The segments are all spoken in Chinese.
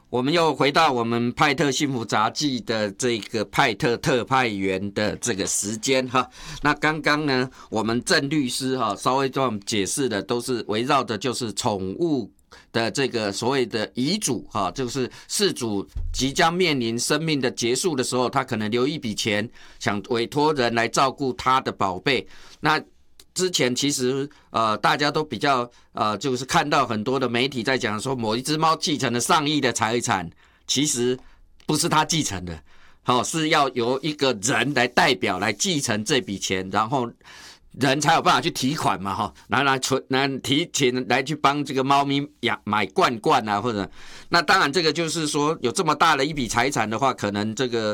我们又回到我们派特幸福杂技的这个派特特派员的这个时间哈。那刚刚呢，我们郑律师哈稍微给我们解释的都是围绕的就是宠物的这个所谓的遗嘱哈，就是饲主即将面临生命的结束的时候，他可能留一笔钱，想委托人来照顾他的宝贝。那之前其实大家都比较就是看到很多的媒体在讲说某一只猫继承了上亿的财产，其实不是他继承的，是要由一个人来代表来继承这笔钱，然后人才有办法去提款嘛，来提钱来去帮这个猫咪买罐罐啊，或者那当然这个就是说有这么大的一笔财产的话，可能这个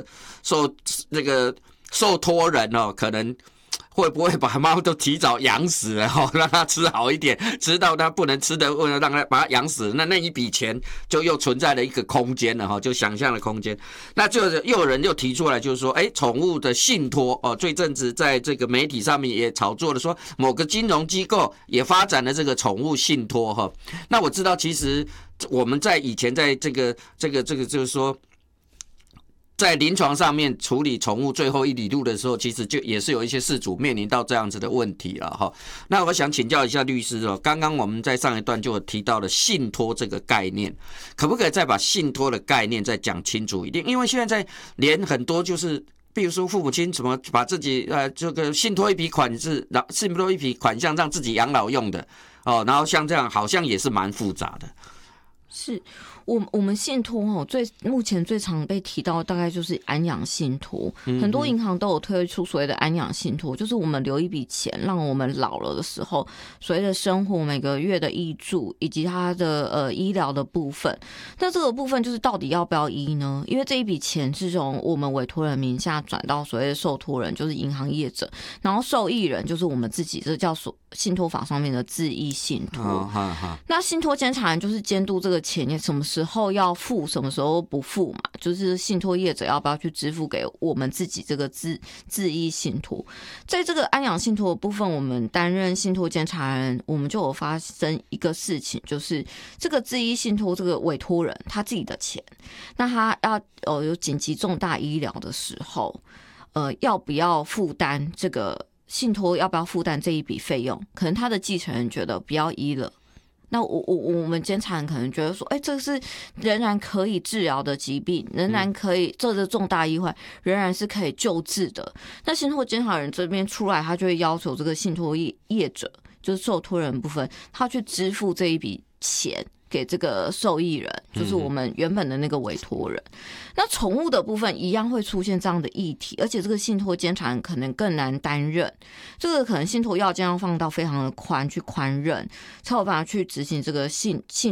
受托人可能会不会把猫都提早养死了，让它吃好一点，吃到它不能吃的，让它把它养死，那一笔钱就又存在了一个空间了，就想象的空间。那就又有人又提出来，就是说，宠物的信托最阵子在这个媒体上面也炒作了，说某个金融机构也发展了这个宠物信托。那我知道，其实我们在以前在这个就是说，在临床上面处理宠物最后一里路的时候，其实就也是有一些饲主面临到这样子的问题了哈。那我想请教一下律师刚刚我们在上一段就有提到了信托这个概念，可不可以再把信托的概念再讲清楚一点？因为现在连很多就是比如说父母亲怎么把自己这个信托一笔款项让自己养老用的然后像这样好像也是蛮复杂的。 是我们信托目前最常被提到大概就是安养信托，很多银行都有推出所谓的安养信托，就是我们留一笔钱，让我们老了的时候，所谓的生活每个月的挹注以及它的医疗的部分。那这个部分就是到底要不要医呢？因为这一笔钱是从我们委托人名下转到所谓的受托人，就是银行业者，然后受益人就是我们自己，这叫信托法上面的自益信托。那信托监察人就是监督这个钱什么时候要付，什么时候不付嘛，就是信托业者要不要去支付给我们自己这个自益信托。在这个安养信托的部分，我们担任信托监察人，我们就有发生一个事情，就是这个自益信托这个委托人他自己的钱，那他要有紧急重大医疗的时候，要不要负担这个信托，要不要负担这一笔费用？可能他的继承人觉得不要医了。那我们监察人可能觉得说，这是仍然可以治疗的疾病，仍然可以这个重大意外仍然是可以救治的。那信托监察人这边出来，他就会要求这个信托业者，就是受托人部分，他去支付这一笔钱给这个受益人，就是我们原本的那个委托人。那宠物的部分一样会出现这样的议题，而且这个信托监察人可能更难担任，这个可能信托要件要放到非常的宽，去宽任，才有办法去执行这个信